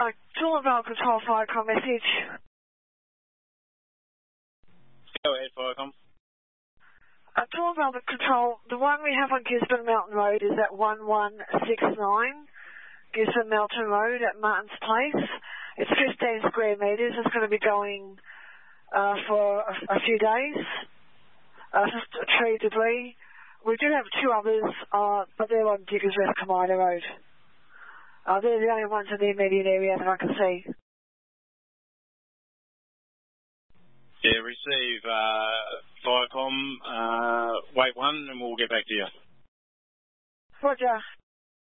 Toolville Control Firecom message. Go ahead, Firecom. Toolville Control, the one we have on Gisborne Mountain Road is at 1169 Gisborne Mountain Road at Martin's Place. It's 15 square metres. It's going to be going for a few days. Just tree debris. We do have two others, but they're on Diggers Rest Comida Road. They're the only ones in the immediate area that I can see. Yeah, receive Firecom, wait one, and we'll get back to you. Roger.